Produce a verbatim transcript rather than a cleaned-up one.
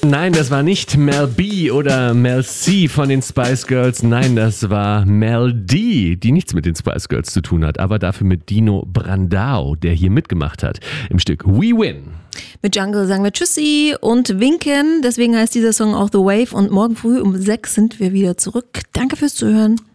nein, das war nicht Mel B oder Mel C von den Spice Girls. Nein, das war Mel D, die nichts mit den Spice Girls zu tun hat, aber dafür mit Dino Brandao, der hier mitgemacht hat im Stück We Win. Mit Jungle sagen wir Tschüssi und winken. Deswegen heißt dieser Song auch The Wave. Und morgen früh um sechs sind wir wieder zurück. Danke fürs Zuhören.